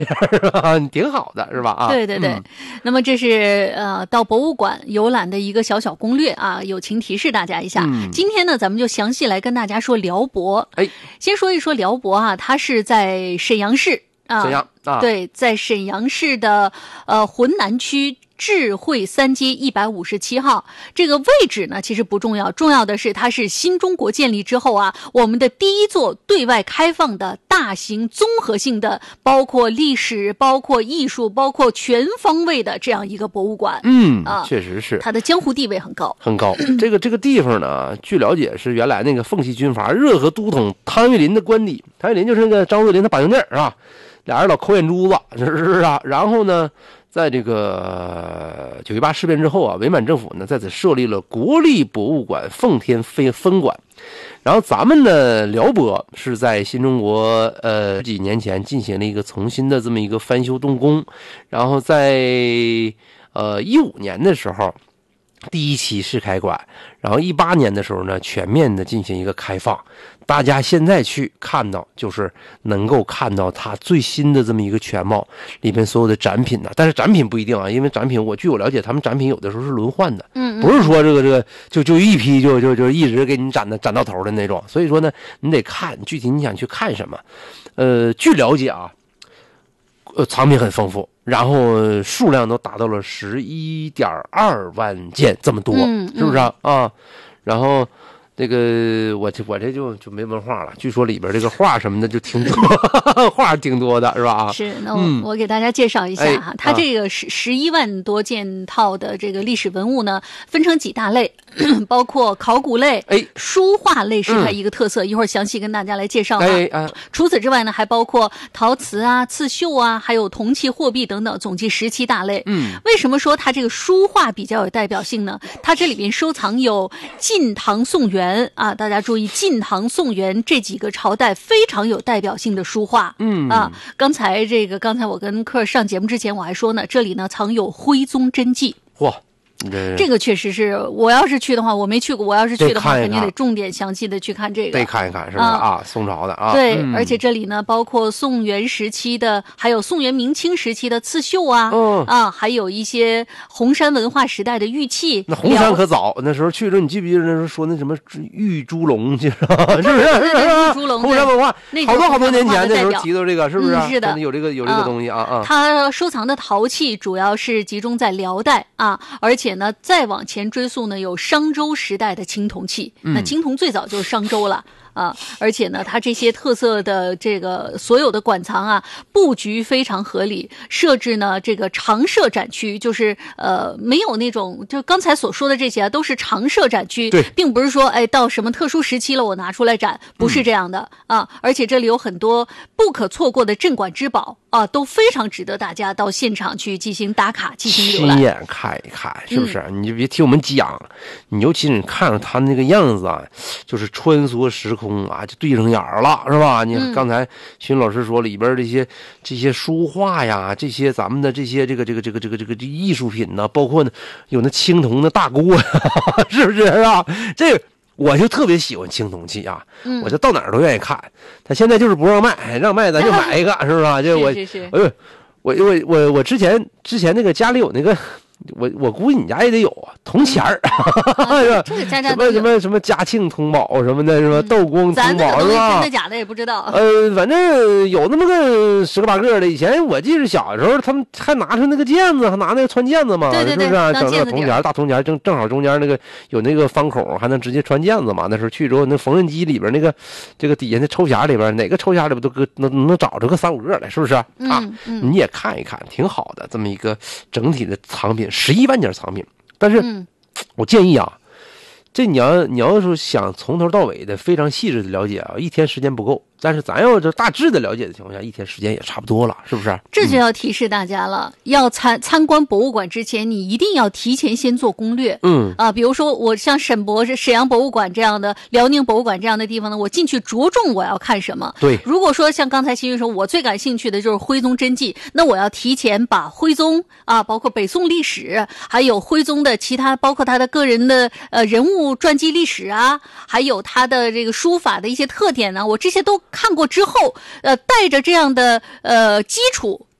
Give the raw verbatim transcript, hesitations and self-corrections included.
是吧？挺好的，是吧？啊， 对对对。嗯、那么这是呃到博物馆游览的一个小小攻略啊，友情提示大家一下。嗯、今天呢，咱们就详细来跟大家说辽博。哎，先说一说辽博啊，它是在沈阳市啊， 沈阳啊， 对，在沈阳市的呃浑南区智慧三街一百五十七号。这个位置呢其实不重要，重要的是它是新中国建立之后啊，我们的第一座对外开放的大型综合性的包括历史包括艺术包括全方位的这样一个博物馆。 嗯啊，确实是它的江湖地位很高很高。这个这个地方呢，据了解是原来那个奉系军阀热河都统汤玉麟的官邸，汤玉麟就是那个张作霖他把兄弟是吧，俩人老抠眼珠子是不是啊？然后呢在这个九一八事变之后啊，伪满政府呢在此设立了国立博物馆奉天分馆。然后咱们的辽博是在新中国呃几年前进行了一个重新的这么一个翻修动工，然后在呃一五年的时候第一期试开馆，然后一八年的时候呢全面的进行一个开放。大家现在去看到就是能够看到它最新的这么一个全貌，里面所有的展品呢、啊，但是展品不一定啊，因为展品我据我了解，他们展品有的时候是轮换的，嗯，不是说这个这个就就一批就就就一直给你展的展到头的那种，所以说呢，你得看具体你想去看什么。呃，据了解啊，呃，藏品很丰富，然后数量都达到了十一点二万件这么多，嗯嗯、是不是啊？啊，然后。这个我这我这就就没文化了，据说里边这个画什么的就挺多，画挺多的是吧？ 是，那我、嗯、我给大家介绍一下哈，哎、它这个十十一万多件套的这个历史文物呢，分成几大类，包括考古类、哎，书画类是它一个特色，嗯、一会儿详细跟大家来介绍啊。哎哎、除此之外呢，还包括陶瓷啊、刺绣啊，还有铜器、货币等等，总计十七大类。嗯，为什么说它这个书画比较有代表性呢？它这里边收藏有晋唐宋元。啊，大家注意，晋唐宋元这几个朝代非常有代表性的书画。嗯啊，刚才这个，刚才我跟客上节目之前我还说呢，这里呢藏有徽宗真迹。 嚯！ 这个确实是，我要是去的话，我没去过，我要是去的话，肯定得重点详细的去看这个， 得看一看，是不是啊？啊宋朝的啊， 对、嗯，而且这里呢，包括宋元时期的，还有宋元明清时期的刺绣啊，嗯、啊，还有一些红山文化时代的玉器。 那红山可早，那时候去的时候，你记不记得那时候说那什么玉猪龙，是不是？是不是？ 玉猪龙， 红山文化，好多好多年前那时候提到这个，是不是？ 嗯、是的， 有这个有这个东西啊啊。 他收藏的陶器主要是集中在辽代啊，而且呢，再往前追溯呢，有商周时代的青铜器，嗯、那青铜最早就是商周了。啊，而且呢，它这些特色的这个所有的馆藏啊，布局非常合理，设置呢这个常设展区，就是呃没有那种就刚才所说的这些啊，都是常设展区， 对， 并不是说哎到什么特殊时期了我拿出来展，不是这样的、嗯、啊。而且这里有很多不可错过的镇馆之宝啊，都非常值得大家到现场去进行打卡、进行浏览， 亲眼看一看，是不是？嗯、你就别听我们讲，你尤其是你看着他那个样子啊，就是穿梭时空。空啊，就对上眼儿了，是吧？你刚才徐老师说里边这些这些书画呀，这些咱们的这些这个这个这个这个这个这艺术品呢，包括呢有那青铜的大锅，是不是啊？这个我就特别喜欢青铜器啊，嗯、我就到哪儿都愿意看。他现在就是不让卖，让卖咱就买一个，是不是啊？就我， 是是是哎呦，我我我我之前之前那个家里有那个。我我估计你家也得有啊，铜钱儿， 啊、是吧？这个家家都有什么什么什么嘉庆通宝什么的，什么道光通宝是吧？ 真的假的也不知道。 呃，反正有那么个十个八个的。以前我记得小时候，他们还拿出那个毽子，还拿那个穿毽子嘛， 对对对， 是不是、啊？整个铜钱大铜钱，正正好中间那个有那个方孔，还能直接穿毽子嘛。那时候去之后，那缝纫机里边那个这个底下那抽匣里边，哪个抽匣里边都搁能能找着个三五个来，是不是啊？ 嗯嗯、 你也看一看，挺好的，这么一个整体的藏品，十一万件藏品。但是，我建议啊，这你要你要是想从头到尾的非常细致的了解啊，一天时间不够。但是咱要这大致的了解的情况下，一天时间也差不多了，是不是？ 这就要提示大家了，嗯、要参参观博物馆之前，你一定要提前先做攻略。嗯啊，比如说我像沈博士、沈阳博物馆这样的、辽宁博物馆这样的地方呢，我进去着重我要看什么。 对， 如果说像刚才新宇说，我最感兴趣的就是徽宗真迹，那我要提前把徽宗啊，包括北宋历史，还有徽宗的其他，包括他的个人的呃人物传记历史啊，还有他的这个书法的一些特点呢，我这些都看过之后，呃，带着这样的呃基础。